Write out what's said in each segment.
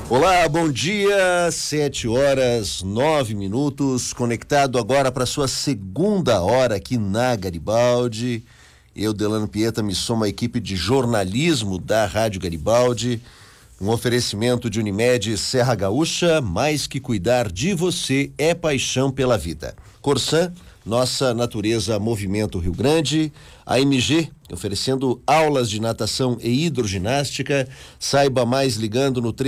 Olá, bom dia, 7h09, conectado agora para sua segunda hora aqui na Garibaldi. Eu, Delano Pieta, me somo à equipe de jornalismo da Rádio Garibaldi. Um oferecimento de Unimed Serra Gaúcha, mais que cuidar de você é paixão pela vida. Corsan, nossa natureza movimento Rio Grande. AMG, oferecendo aulas de natação e hidroginástica. Saiba mais ligando no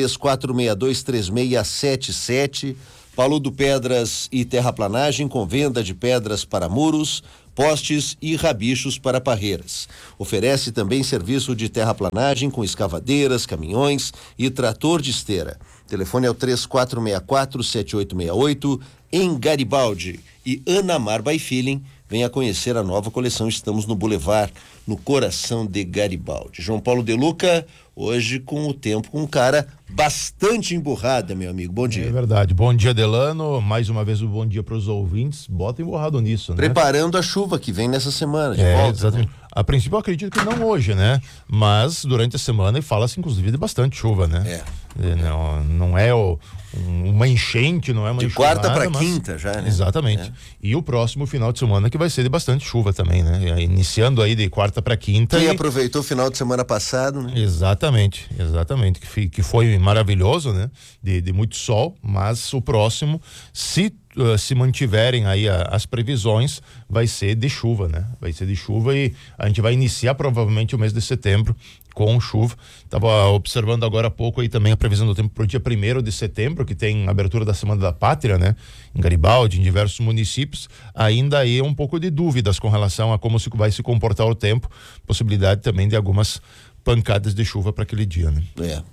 34623677. Paludo Pedras e Terraplanagem, com venda de pedras para muros, postes e rabichos para parreiras. Oferece também serviço de terraplanagem com escavadeiras, caminhões e trator de esteira. Telefone é o 3464-7868 em Garibaldi. E Anamar by Feeling, venha conhecer a nova coleção. Estamos no Boulevard, no coração de Garibaldi. João Paulo De Luca, hoje com o tempo, com um cara bastante emburrado, meu amigo. Bom dia. É verdade. Bom dia, Delano. Mais uma vez um bom dia para os ouvintes. Bota emburrado nisso, né? Preparando a chuva que vem nessa semana de volta. Exatamente. Né? A princípio eu acredito que não hoje, né? Mas durante a semana fala-se inclusive de bastante chuva, né? Não é uma enchente, não é uma enxurrada. De quarta para quinta já, né? Exatamente. E o próximo final de semana que vai ser de bastante chuva também, né? Iniciando aí de quarta para quinta. Quem aproveitou o final de semana passado, né? Exatamente. Que foi maravilhoso, né? De muito sol, mas o próximo, se mantiverem aí as previsões, vai ser de chuva, né? Vai ser de chuva e a gente vai iniciar provavelmente o mês de setembro com chuva. Tava observando agora há pouco aí também a previsão do tempo para o dia 1º de setembro, que tem abertura da Semana da Pátria, né? Em Garibaldi, em diversos municípios. Ainda aí um pouco de dúvidas com relação a como vai se comportar o tempo. Possibilidade também de algumas pancadas de chuva para aquele dia, né?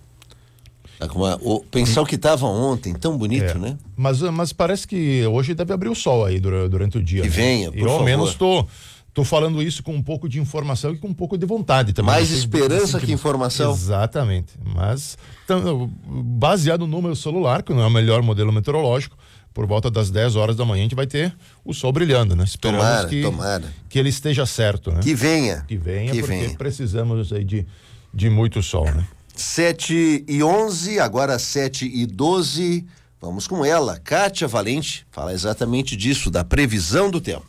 Pensar o que estava ontem, tão bonito, né? Mas parece que hoje deve abrir o sol aí durante o dia. Que venha, por favor. Eu ao menos tô falando isso com um pouco de informação e com um pouco de vontade também. Mais esperança que informação. Exatamente. Mas baseado no meu celular, que não é o melhor modelo meteorológico, por volta das 10 horas da manhã a gente vai ter o sol brilhando, né? Esperamos que ele esteja certo, né? Que venha. Porque precisamos aí de muito sol, né? 7h11, agora 7h12, vamos com ela, Kátia Valente, fala exatamente disso, da previsão do tempo.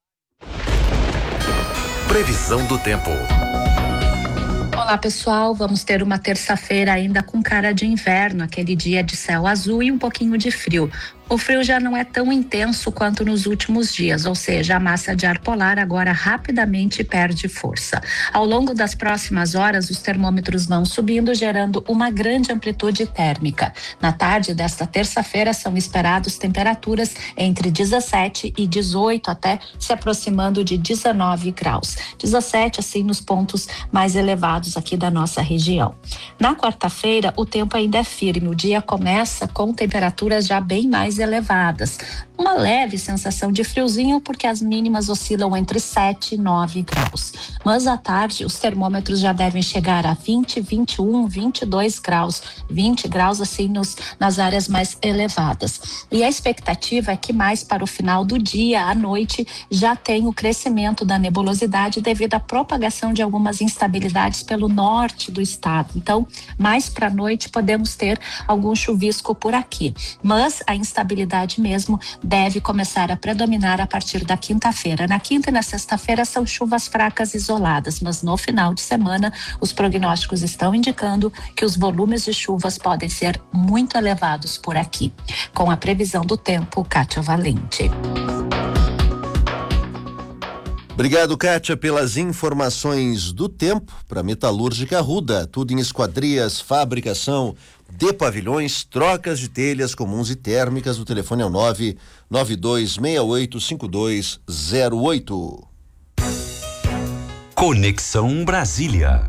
Previsão do tempo. Olá pessoal, vamos ter uma terça-feira ainda com cara de inverno, aquele dia de céu azul e um pouquinho de frio. O frio já não é tão intenso quanto nos últimos dias, ou seja, a massa de ar polar agora rapidamente perde força. Ao longo das próximas horas, os termômetros vão subindo, gerando uma grande amplitude térmica. Na tarde desta terça-feira, são esperados temperaturas entre 17 e 18, até se aproximando de 19 graus. 17, assim, nos pontos mais elevados aqui da nossa região. Na quarta-feira, o tempo ainda é firme. O dia começa com temperaturas já bem mais elevadas. Uma leve sensação de friozinho, porque as mínimas oscilam entre 7 e 9 graus. Mas à tarde, os termômetros já devem chegar a 20, 21, 22 graus. 20 graus, assim, nas áreas mais elevadas. E a expectativa é que mais para o final do dia, à noite, já tem o crescimento da nebulosidade devido à propagação de algumas instabilidades pelo norte do estado. Então, mais para a noite, podemos ter algum chuvisco por aqui. Mas a instabilidade mesmo deve começar a predominar a partir da quinta-feira. Na quinta e na sexta-feira são chuvas fracas isoladas, mas no final de semana os prognósticos estão indicando que os volumes de chuvas podem ser muito elevados por aqui. Com a previsão do tempo, Kátia Valente. Obrigado, Kátia, pelas informações do tempo para Metalúrgica Arruda. Tudo em esquadrias, fabricação de pavilhões, trocas de telhas comuns e térmicas. O telefone é o 992685208. Conexão Brasília.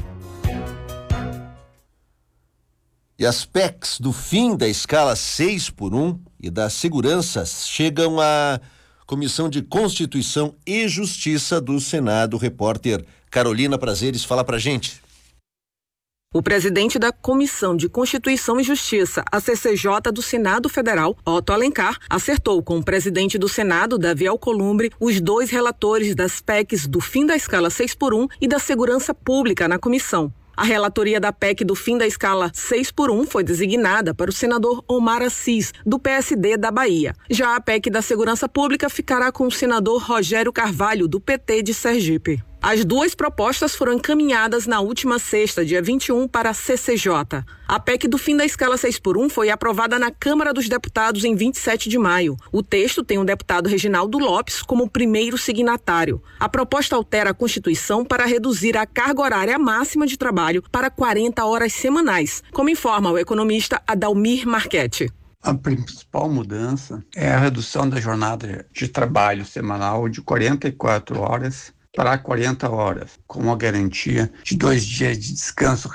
E as PECs do fim da escala 6x1 e da segurança chegam à Comissão de Constituição e Justiça do Senado. Repórter Carolina Prazeres fala pra gente. O presidente da Comissão de Constituição e Justiça, a CCJ do Senado Federal, Otto Alencar, acertou com o presidente do Senado, Davi Alcolumbre, os dois relatores das PECs do fim da escala 6x1 e da segurança pública na comissão. A relatoria da PEC do fim da escala 6x1 foi designada para o senador Omar Assis, do PSD da Bahia. Já a PEC da Segurança Pública ficará com o senador Rogério Carvalho, do PT de Sergipe. As duas propostas foram encaminhadas na última sexta, dia 21, para a CCJ. A PEC do fim da escala 6x1 foi aprovada na Câmara dos Deputados em 27 de maio. O texto tem o deputado Reginaldo Lopes como primeiro signatário. A proposta altera a Constituição para reduzir a carga horária máxima de trabalho para 40 horas semanais, como informa o economista Adalmir Marchetti. A principal mudança é a redução da jornada de trabalho semanal de 44 horas para 40 horas, com a garantia de 2 dias de descanso